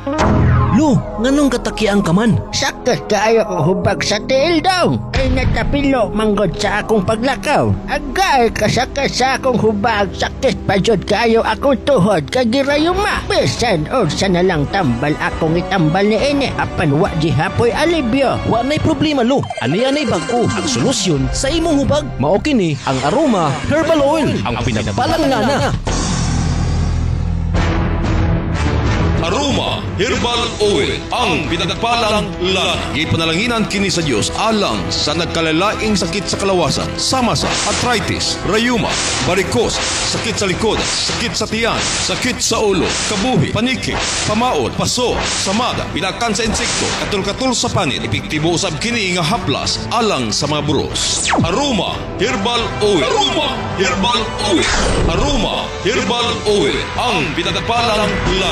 Lo, nganong katakian ka man? Sakit kaayo ko hubag sa tiil daw. Ay natapilo manggod sa akong paglakaw. Agay kasakit sa akong hubag. Sakit pa jud kaayo akong tuhod kagirayuma. Bisan unsa na lang tambal akong itambal ni ini. Apan wa jihapoy alibyo. Wa na'y problema, Lo. Ani-anay bag-o ang solusyon sa imong hubag. Mao kini ang Aroma Herbal Oil, ang pinagbalangana. Aroma Herbal Oil, ang pinagpalang lagi panalanginan kini sa Dios alang sa nagkalalaing sakit sa kalawasan, sama sa arthritis, rayuma, varicose, sakit sa likod, sakit sa tiyan, sakit sa ulo, kabuhi, paniki, pamaot, paso, samada, pinakan sa insekto, katul-katul sa panit, epektibo usab kini nga haplas alang sa mga buros. Aroma Herbal Oil. Aroma Herbal Oil. Aroma Herbal Oil, ang pinagpalang lagi.